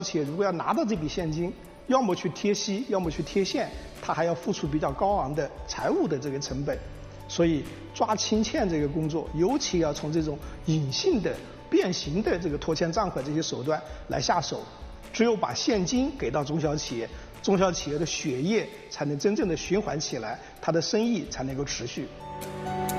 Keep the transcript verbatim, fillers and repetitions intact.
企业如果要拿到这笔现金，要么去贴息，要么去贴现，它还要付出比较高昂的财务的这个成本。所以抓清欠这个工作，尤其要从这种隐性的、变形的这个拖欠账款这些手段来下手。只有把现金给到中小企业，中小企业的血液才能真正的循环起来，它的生意才能够持续。